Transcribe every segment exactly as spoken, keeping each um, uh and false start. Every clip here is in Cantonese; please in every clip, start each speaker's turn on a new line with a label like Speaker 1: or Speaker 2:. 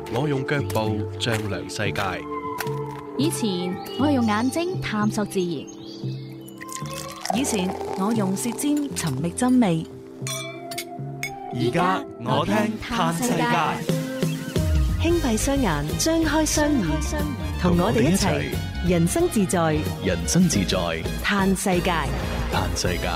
Speaker 1: 我用腳步丈量世界。
Speaker 2: 以前我係用眼睛探索自然，
Speaker 3: 以前我用舌尖尋覓真味，
Speaker 4: 而家我聽嘆世界。
Speaker 3: 輕閉雙眼，張開雙耳，同我哋一齊人生自在，
Speaker 1: 人生自在，
Speaker 3: 嘆世界。
Speaker 1: 嘆世界。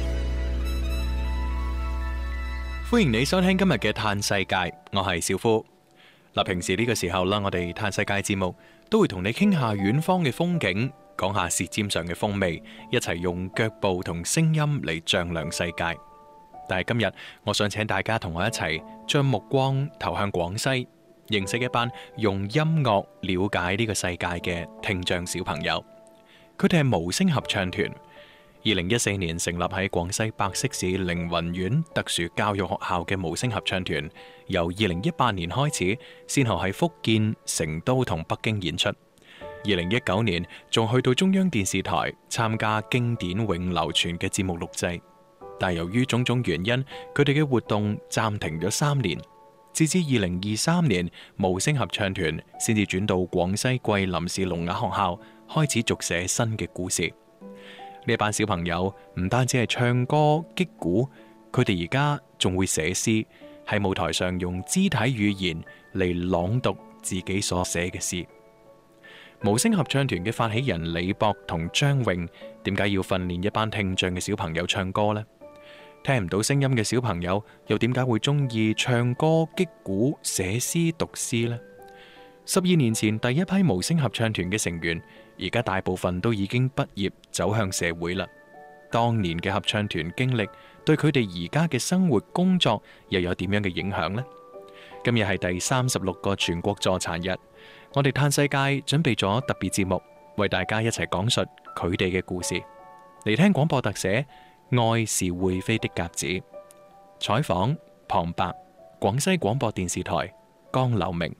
Speaker 1: 歡迎你收聽今日嘅嘆世界，我係小夫。嗱，平時呢個時候啦，我哋嘆世界節目都會同你傾下遠方嘅風景，講下舌尖上嘅風味，一齊用腳步同聲音嚟丈量世界。但係今日，我想請大家同我一齊將目光投向廣西，認識一班用音樂了解呢個世界嘅聽障小朋友。佢哋係無聲合唱團，二零一四年成立喺廣西百色市凌雲縣特殊教育學校嘅無聲合唱團，由二零一八年開始，先後喺福建、成都同北京演出。二零一九年仲去到中央電視台參加經典永流傳嘅節目錄製，但由於種種原因，佢哋嘅活動暫停咗三年。直至二零二三年，無聲合唱團先至轉到廣西桂林市聾啞學校，開始續寫新嘅故事。呢班小朋友唔單止係唱歌擊鼓，佢哋而家仲會寫詩，喺舞台上用肢體語言嚟朗讀自己所寫嘅詩。無聲合唱團嘅發起人李博同張穎，點解要訓練一班聽障嘅小朋友唱歌呢？聽唔到聲音嘅小朋友又點解會中意唱歌擊鼓寫詩讀詩呢？十二年前第一批無聲合唱團嘅成員，而家大部分都已經畢業走向社會啦。當年嘅合唱團經歷對佢哋而家嘅生活工作又有點樣嘅影響呢？今日係第三十六個全國助殘日，我哋嘆世界準備咗特別節目，為大家一齊講述佢哋嘅故事。嚟聽廣播特寫《愛是會飛的鴿子》，採訪旁白，廣西廣播電視台江柳明。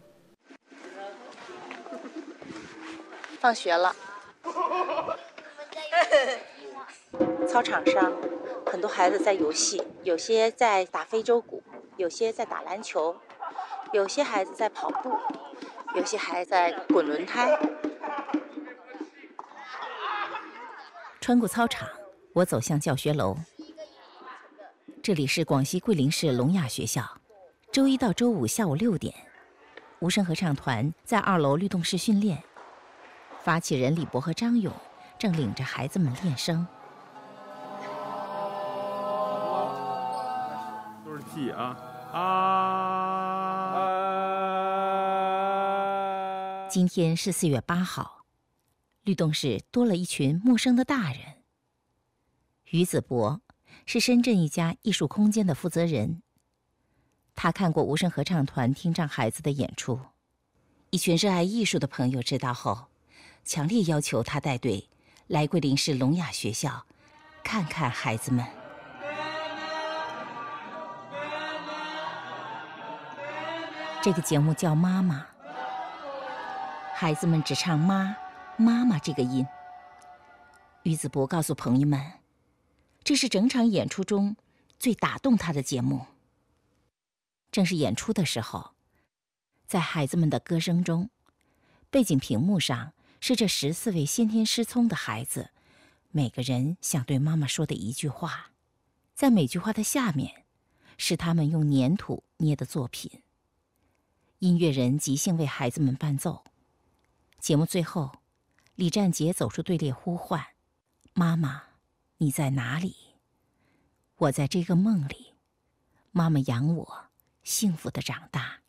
Speaker 5: 放學了，操場上很多孩子在遊戲，有些在打非洲鼓，有些在打籃球，有些孩子在跑步，有些孩子在滾輪胎。
Speaker 6: 穿過操場，我走向教學樓。這裡是廣西桂林市聾啞學校，周一到周五下午六點，無聲合唱團在二樓律動室訓練。發起人李博和張勇正領着孩子們練聲。
Speaker 4: 都是 T 啊啊！
Speaker 6: 今天是四月八號，律動室多了一群陌生的大人。於子博是深圳一家藝術空間的負責人，他看過無聲合唱團聽障孩子的演出，一群熱愛藝術的朋友知道後，強烈要求他帶隊來桂林市聾啞學校看看孩子們。這個節目叫媽媽，孩子們只唱媽媽媽這個音。於子博告訴朋友們，這是整場演出中最打動他的節目。正是演出的時候，在孩子們的歌聲中，背景屏幕上是這十四位先天失聰的孩子，每個人想對媽媽說的一句話，在每句話的下面，是他們用粘土捏的作品。音樂人即興為孩子們伴奏。節目最後，李占杰走出隊列呼喚：“媽媽，你在哪裡？我在這個夢裡，媽媽養我，幸福的長大。”